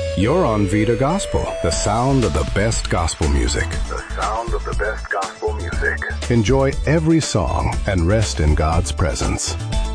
You're on Vida Gospel, the sound of the best gospel music. The sound of the best gospel music. Enjoy every song and rest in God's presence.